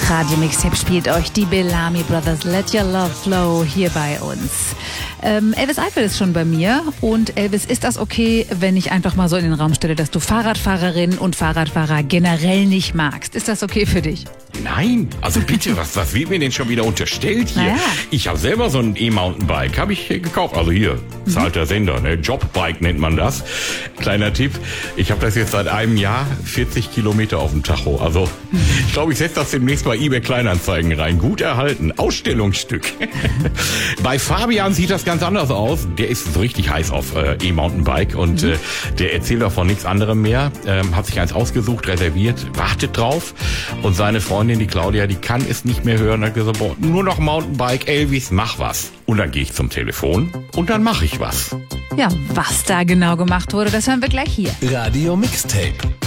Radio Mixtape spielt euch die Bellamy Brothers Let Your Love Flow hier bei uns. Elvis Eifel ist schon bei mir. Und Elvis, ist das okay, wenn ich einfach mal so in den Raum stelle, dass du Fahrradfahrerinnen und Fahrradfahrer generell nicht magst? Ist das okay für dich? Nein, also bitte, was wird mir denn schon wieder unterstellt hier? Naja. Ich habe selber so ein E-Mountainbike, habe ich gekauft. Also hier, zahlt der Sender, ne? Jobbike nennt man das. Kleiner Tipp, ich habe das jetzt seit einem Jahr, 40 Kilometer auf dem Tacho. Also ich glaube, ich setze das demnächst bei eBay Kleinanzeigen rein. Gut erhalten, Ausstellungsstück. Bei Fabian sieht das ganz anders aus. Der ist so richtig heiß auf E-Mountainbike und der erzählt auch von nichts anderem mehr. Hat sich eins ausgesucht, reserviert, wartet drauf. Und seine Freundin, die Claudia, die kann es nicht mehr hören. Hat gesagt, boah, nur noch Mountainbike, Elvis, mach was. Und dann gehe ich zum Telefon und dann mache ich was. Ja, was da genau gemacht wurde, das hören wir gleich hier. Radio Mixtape.